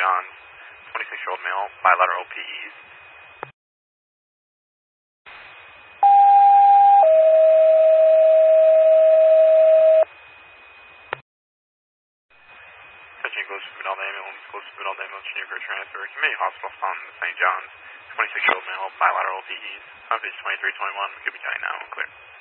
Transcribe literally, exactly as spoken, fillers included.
John's, twenty-six-year-old male, bilateral P Es. Attention close to Midall ambulance, close to Midall ambulance, junior for transfer, Community Hospital Fountain, Saint John's, twenty-six-year-old male, bilateral P Es. On page twenty-three twenty-one, Gibby County now, clear.